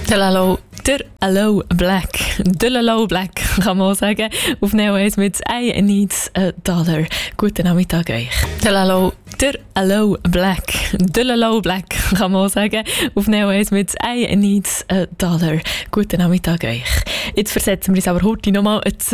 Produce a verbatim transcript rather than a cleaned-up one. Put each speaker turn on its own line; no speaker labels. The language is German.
Delalo, der Aloe Black. Delalo Black, kann man auch sagen. Auf Neo eins mit I Need a Dollar. Guten Nachmittag euch. Delalo, der Aloe Black. Delalo Black, kann man auch sagen. Auf Neo eins mit I Need a Dollar. Guten Nachmittag euch. Jetzt versetzen wir uns aber heute nochmal